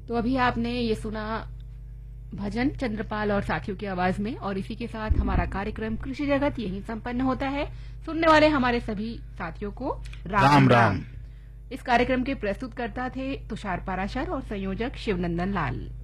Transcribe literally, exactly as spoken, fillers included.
तो अभी आपने ये सुना भजन चंद्रपाल और साथियों की आवाज में, और इसी के साथ हमारा कार्यक्रम कृषि जगत यही संपन्न होता है। सुनने वाले हमारे सभी साथियों को राम राम, राम। राम। इस कार्यक्रम के प्रस्तुतकर्ता थे तुषार पाराशर और संयोजक शिवनंदन लाल।